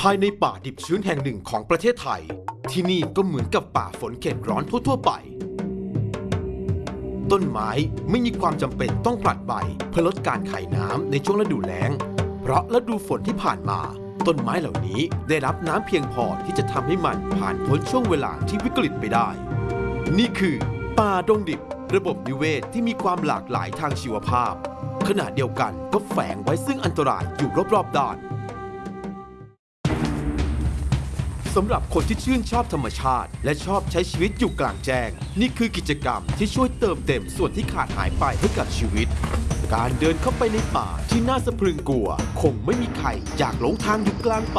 ายในป่าดิบชื้นแห่งหนึ่งของประเทศไทยที่นี่ก็เหมือนกับป่าฝนเขตร้อนทั่วๆไปต้นไม้ไม่มีความจำเป็นต้องผลัดใบเพื่อลดการไขน้ำในช่วงฤดูแล้งเพราะฤดูฝนที่ผ่านมาต้นไม้เหล่านี้ได้รับน้ำเพียงพอที่จะทำให้มันผ่านพ้นช่วงเวลาที่วิกฤตไปได้นี่คือป่าดงดิบระบบนิเวศที่มีความหลากหลายทางชีวภาพขณะเดียวกันก็แฝงไว้ซึ่งอันตรายอยู่รอบๆด้านสำหรับคนที่ชื่นชอบธรรมชาติและชอบใช้ชีวิตอยู่กลางแจ้งนี่คือกิจกรรมที่ช่วยเติมเต็มส่วนที่ขาดหายไปให้กับชีวิตการเดินเข้าไปในป่าที่น่าสะพรึงกลัวคงไม่มีใครอยากหลงทางอยู่กลางป่า